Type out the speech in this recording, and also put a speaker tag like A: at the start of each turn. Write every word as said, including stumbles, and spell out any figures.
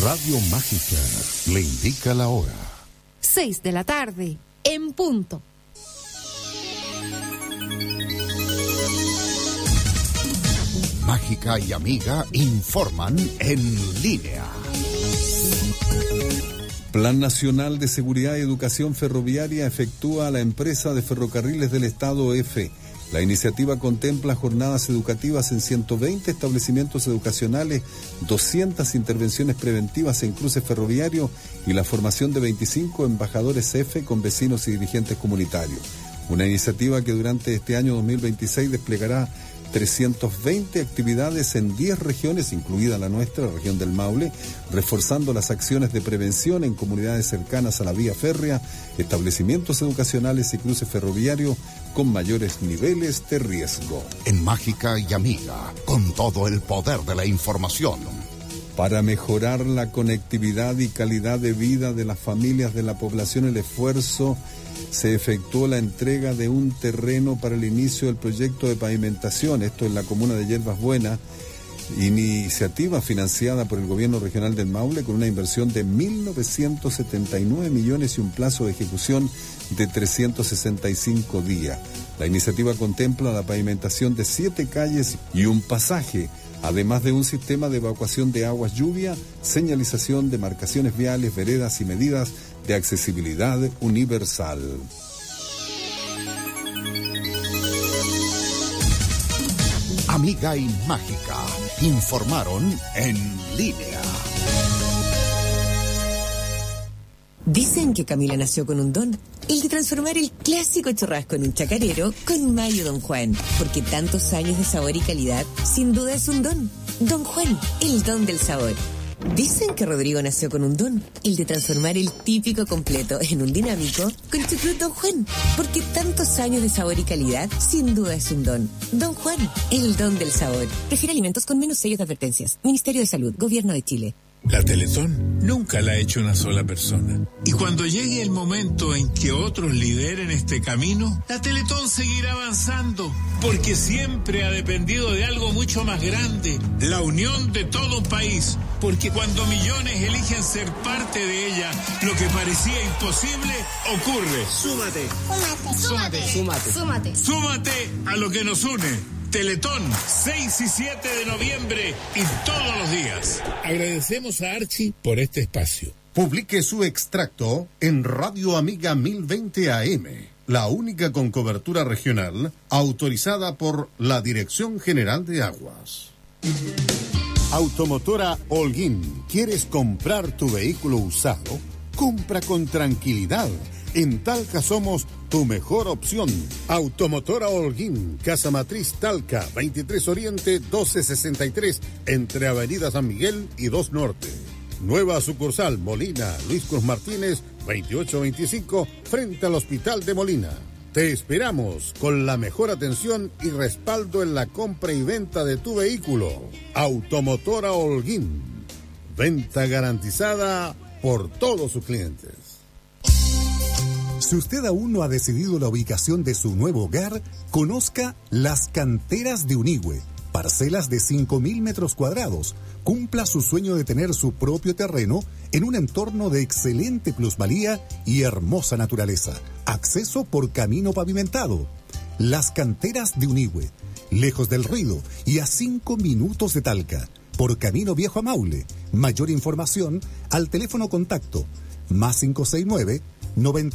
A: Radio Mágica le indica la hora.
B: Seis de la tarde, en punto.
A: Mágica y Amiga informan en línea.
C: Plan Nacional de Seguridad y Educación Ferroviaria efectúa a la empresa de Ferrocarriles del Estado EFE. La iniciativa contempla jornadas educativas en ciento veinte establecimientos educacionales, doscientas intervenciones preventivas en cruces ferroviarios y la formación de veinticinco embajadores EFE con vecinos y dirigentes comunitarios. Una iniciativa que durante este año dos mil veintiséis desplegará trescientas veinte actividades en diez regiones, incluida la nuestra, la región del Maule, reforzando las acciones de prevención en comunidades cercanas a la vía férrea, establecimientos educacionales y cruces ferroviarios con mayores niveles de riesgo.
A: En Mágica y Amiga, con todo el poder de la información.
C: Para mejorar la conectividad y calidad de vida de las familias de la población, el esfuerzo se efectuó la entrega de un terreno para el inicio del proyecto de pavimentación, esto en la comuna de Yerbas Buenas, iniciativa financiada por el gobierno regional del Maule con una inversión de mil novecientos setenta y nueve millones y un plazo de ejecución de trescientos sesenta y cinco días. La iniciativa contempla la pavimentación de siete calles y un pasaje, además de un sistema de evacuación de aguas lluvia, señalización de marcaciones viales, veredas y medidas de accesibilidad universal.
A: Amiga y Mágica informaron en línea.
D: Dicen que Camila nació con un don, el de transformar el clásico churrasco en un chacarero con Mayo Don Juan, porque tantos años de sabor y calidad, sin duda es un don. Don Juan, el don del sabor. Dicen que Rodrigo nació con un don, el de transformar el típico completo en un dinámico con Chucrut Don Juan, porque tantos años de sabor y calidad, sin duda es un don. Don Juan, el don del sabor. Prefiere alimentos con menos sellos de advertencias. Ministerio de Salud, Gobierno de Chile.
E: La Teletón nunca la ha hecho una sola persona. Y cuando llegue el momento en que otros lideren este camino, la Teletón seguirá avanzando, porque siempre ha dependido de algo mucho más grande, la unión de todo un país. Porque cuando millones eligen ser parte de ella, lo que parecía imposible ocurre.
F: Súmate.
G: Súmate.
F: Súmate.
G: Súmate. Súmate.
E: Súmate a lo que nos une. Teletón, seis y siete de noviembre y todos los días. Agradecemos a Archie por este espacio.
H: Publique su extracto en Radio Amiga mil veinte A M, la única con cobertura regional autorizada por la Dirección General de Aguas. Automotora Holguín. ¿Quieres comprar tu vehículo usado? Compra con tranquilidad. En Talca somos tu mejor opción. Automotora Holguín, Casa Matriz Talca, veintitrés Oriente, doce sesenta y tres, entre Avenida San Miguel y dos Norte. Nueva sucursal Molina, Luis Cruz Martínez, veintiocho veinticinco, frente al Hospital de Molina. Te esperamos con la mejor atención y respaldo en la compra y venta de tu vehículo. Automotora Holguín, venta garantizada por todos sus clientes.
I: Si usted aún no ha decidido la ubicación de su nuevo hogar, conozca Las Canteras de Unigüe, parcelas de cinco mil metros cuadrados. Cumpla su sueño de tener su propio terreno en un entorno de excelente plusvalía y hermosa naturaleza. Acceso por camino pavimentado. Las Canteras de Unigüe, lejos del ruido y a cinco minutos de Talca, por camino viejo a Maule. Mayor información al teléfono contacto más cinco seis nueve, noventa